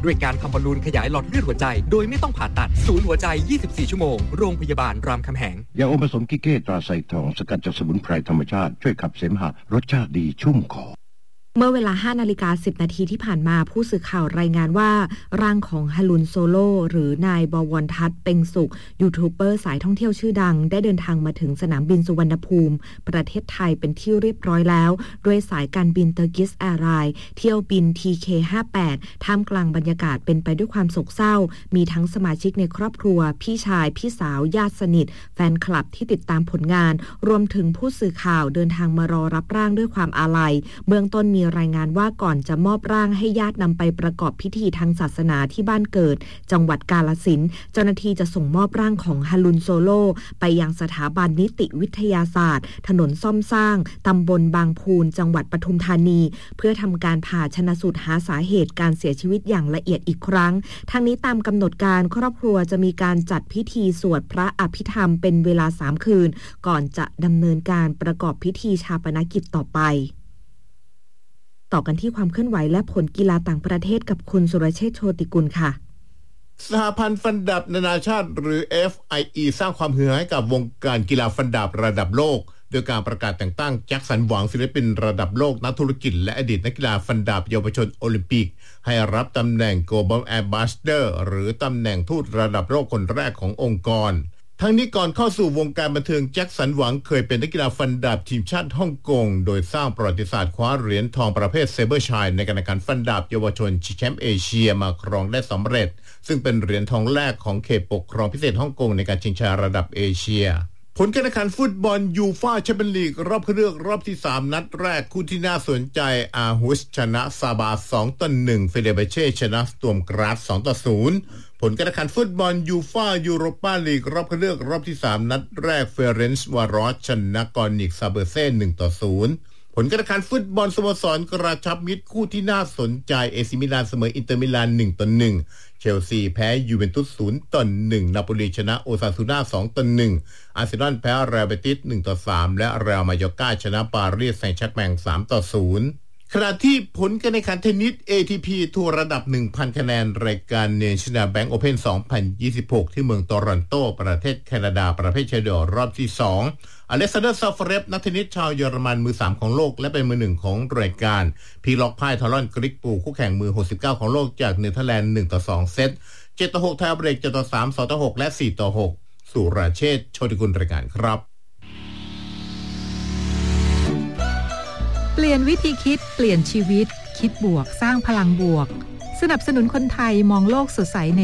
ด้วยการทำบอลลูนขยายหลอดเลือดหัวใจโดยไม่ต้องผ่าตัดศูนย์หัวใจ24ชั่วโมงโรงพยาบาลรามคำแหงยาอมผสมกิเก้ตราไซทองสกัดจากสมุนไพรธรรมชาติช่วยขับเสมหะรสชาติดีชุ่มคอเมื่อเวลา 5:10 นาทีที่ผ่านมาผู้สื่อข่าวรายงานว่าร่างของฮารุนโซโลหรือนายบวรทัศน์เพ็งสุขยูทูบเบอร์สายท่องเที่ยวชื่อดังได้เดินทางมาถึงสนามบินสุวรรณภูมิประเทศไทยเป็นที่เรียบร้อยแล้วด้วยสายการบินเตอร์กิสแอร์ไลน์เที่ยวบิน TK58 ท่ามกลางบรรยากาศเป็นไปด้วยความโศกเศร้ามีทั้งสมาชิกในครอบครัวพี่ชายพี่สาวญาติสนิทแฟนคลับที่ติดตามผลงานรวมถึงผู้สื่อข่าวเดินทางมารอรับร่างด้วยความอาลัยเบื้องต้นมีรายงานว่าก่อนจะมอบร่างให้ญาตินำไปประกอบพิธีทางศาสนาที่บ้านเกิดจังหวัดกาฬสินธุ์เจ้าหน้าที่จะส่งมอบร่างของฮารุนโซโลไปยังสถาบันนิติวิทยาศาสตร์ถนนซ่อมสร้างตำบลบางพูนจังหวัดปทุมธานีเพื่อทำการผ่าชันสูตรหาสาเหตุการเสียชีวิตอย่างละเอียดอีกครั้งทั้งนี้ตามกำหนดการครอบครัวจะมีการจัดพิธีสวดพระอภิธรรมเป็นเวลา3คืนก่อนจะดำเนินการประกอบพิธีชาปนกิจต่อไปต่อกันที่ความเคลื่อนไหวและผลกีฬาต่างประเทศกับคุณสุรเชษฐ์โชติกุลค่ะสหพันธ์ฟันดาบนานาชาติหรือ FIE สร้างความฮือฮาให้กับวงการกีฬาฟันดาบระดับโลกโดยการประกาศแต่งตั้งแจ็คสันหวังศิลปินระดับโลกนักธุรกิจและอดีตนักกีฬาฟันดาบเยาวชนโอลิมปิกให้รับตำแหน่ง Global Ambassador หรือตำแหน่งทูตระดับโลกคนแรกขององค์กรทั้งนี้ก่อนเข้าสู่วงการบันเทิงแจ็คสันหวังเคยเป็นนักกีฬาฟันดาบทีมชาติฮ่องกงโดยสร้างประวัติศาสตร์คว้าเหรียญทองประเภทเซเบอร์ชัยในการแข่งขันฟันดาบเยาวชนชิงแชมป์เอเชียมาครองได้สำเร็จซึ่งเป็นเหรียญทองแรกของเขตปกครองพิเศษฮ่องกงในการชิงชัยระดับเอเชียผลการแข่งขันฟุตบอลยูฟ่าแชมเปี้ยนลีกรอบคัดเลือกรอบที่3นัดแรกคู่ที่น่าสนใจอาฮุสชนะซาบา 2-1 เฟเดเบเช่ชนะสตวมกราส 2-0 ผลการแข่งขันฟุตบอลยูฟ่ายูโรปาลีกรอบคัดเลือกรอบที่3นัดแรกเฟเรนซ์วารอสชนะกอนิกซาเบเซ่ 1-0 ผลการแข่งขันฟุตบอลสโมสรกระชับมิตรคู่ที่น่าสนใจเอซิมิลานเสมออินเตอร์มิลาน 1-1 เชลซีแพ้ยูเวนตุส 0-1 นาโปลีชนะโอซาซูน่า 2-1 อาร์เซนอลแพ้เรอัลเบติส 1-3 และเรอัลมาโยร์กาชนะปารีสแซงต์แชร์แมง 3-0 ขณะที่ผลการแข่งขันเทนนิส ATP ทัวร์ระดับ 1,000 คะแนนรายการ National Bank Open 2026 ที่เมืองโตรอนโตประเทศแคนาดาประเภทชายเดี่ยวรอบที่2อเล็กซานเดอร์ ซาฟเรฟนักเทนนิสชาวเยอรมันมือ3ของโลกและเป็นมือ1ของรายการพีล็อกพ่ายทารอนกริกปูคู่แข่งมือ69ของโลกจากเนเธอร์แลนด์ 1-2 เซต 7-6 ไทยเบรก 7-3 2-6 และ 4-6 สุรเชษฐ์โชติกุลรายการครับเปลี่ยนวิธีคิดเปลี่ยนชีวิตคิดบวกสร้างพลังบวกสนับสนุนคนไทยมองโลกสดใสใน